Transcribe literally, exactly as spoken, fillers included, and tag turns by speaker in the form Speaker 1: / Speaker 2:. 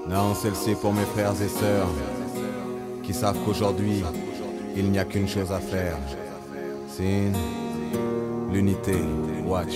Speaker 1: Non, celle-ci pour mes frères et sœurs qui savent qu'aujourd'hui, il n'y a qu'une chose à faire. C'est l'unité. Watch.